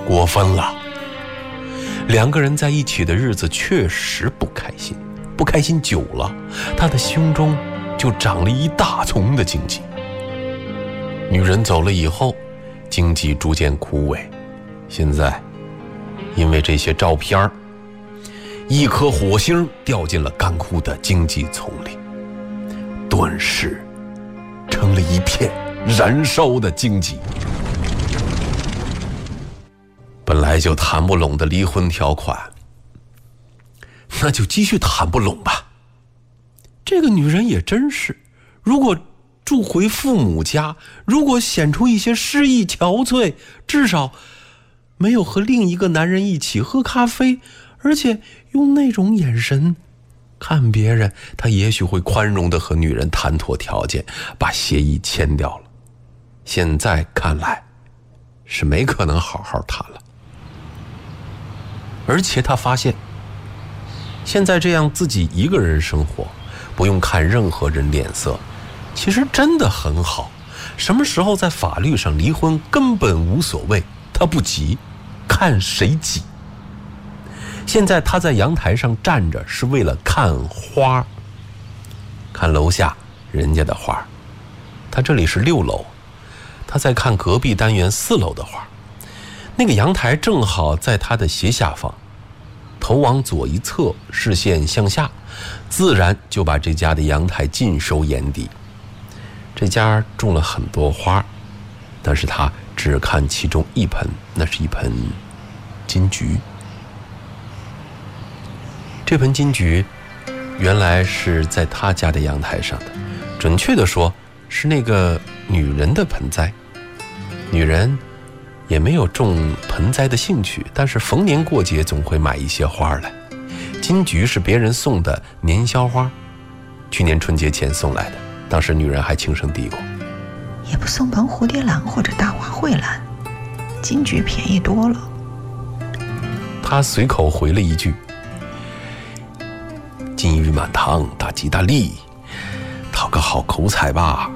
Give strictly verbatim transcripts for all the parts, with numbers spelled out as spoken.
过分了。两个人在一起的日子确实不开心，不开心久了，他的胸中就长了一大丛的荆棘。女人走了以后，荆棘逐渐枯萎，现在因为这些照片，一颗火星掉进了干枯的荆棘丛里，顿时成了一片燃烧的荆棘。本来就谈不拢的离婚条款，那就继续谈不拢吧。这个女人也真是，如果住回父母家，如果显出一些失意憔悴，至少没有和另一个男人一起喝咖啡，而且用那种眼神看别人，她也许会宽容地和女人谈妥条件，把协议签掉了。现在看来是没可能好好谈了。而且他发现，现在这样自己一个人生活，不用看任何人脸色，其实真的很好。什么时候在法律上离婚根本无所谓，他不急，看谁急。现在他在阳台上站着，是为了看花，看楼下人家的花。他这里是六楼，他在看隔壁单元四楼的花。那个阳台正好在他的斜下方，头往左一侧，视线向下，自然就把这家的阳台尽收眼底。这家种了很多花，但是他只看其中一盆，那是一盆金桔。这盆金桔原来是在他家的阳台上的，准确的说是那个女人的盆栽。女人也没有种盆栽的兴趣，但是逢年过节总会买一些花来。金桔是别人送的年宵花，去年春节前送来的，当时女人还轻声嘀咕， 也不送盆蝴蝶兰或者大花蕙兰，金桔便宜多了。 他随口回了一句，金玉满堂，大吉大利，讨个好口彩吧。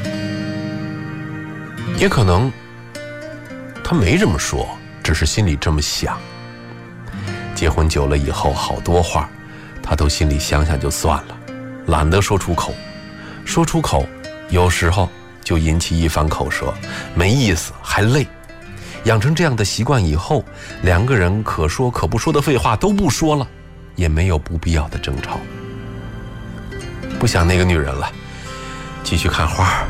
也可能他没这么说，只是心里这么想。结婚久了以后，好多话他都心里想想就算了，懒得说出口。说出口有时候就引起一番口舌，没意思还累。养成这样的习惯以后，两个人可说可不说的废话都不说了，也没有不必要的争吵。不想那个女人了，继续看花。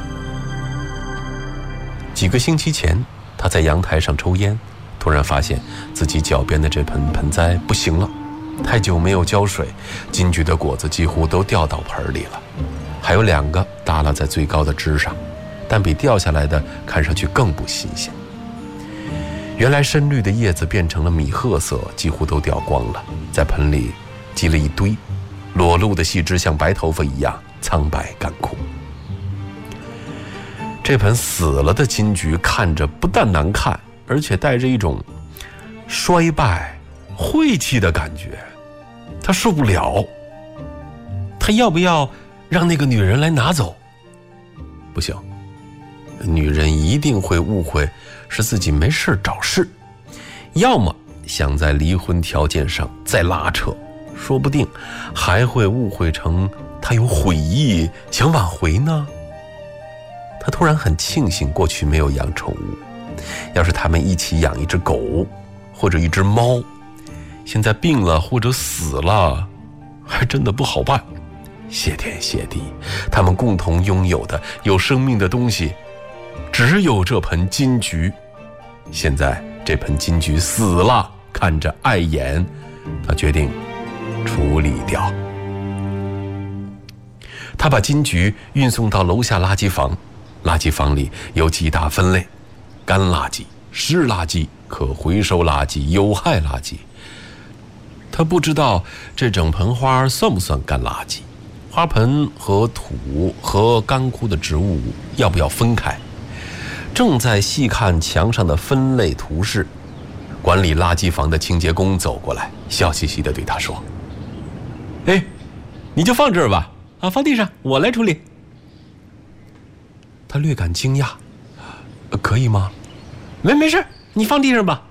几个星期前，他在阳台上抽烟，突然发现自己脚边的这盆盆栽不行了，太久没有浇水，金桔的果子几乎都掉到盆里了，还有两个耷拉在最高的枝上，但比掉下来的看上去更不新鲜。原来深绿的叶子变成了米褐色，几乎都掉光了，在盆里积了一堆，裸露的细枝像白头发一样苍白干枯。这盆死了的金桔看着不但难看，而且带着一种衰败晦气的感觉，他受不了。他要不要让那个女人来拿走？不行，女人一定会误会是自己没事找事，要么想在离婚条件上再拉扯，说不定还会误会成他有悔意想挽回呢。他突然很庆幸过去没有养宠物，要是他们一起养一只狗或者一只猫，现在病了或者死了还真的不好办。谢天谢地，他们共同拥有的有生命的东西只有这盆金桔。现在这盆金桔死了，看着碍眼，他决定处理掉。他把金桔运送到楼下垃圾房，垃圾房里有几大分类：干垃圾、湿垃圾、可回收垃圾、有害垃圾。他不知道这整盆花算不算干垃圾，花盆和土和干枯的植物要不要分开。正在细看墙上的分类图示，管理垃圾房的清洁工走过来，笑嘻嘻地对他说：哎，你就放这儿吧，啊，放地上，我来处理。他略感惊讶，可以吗？没没事，你放地上吧。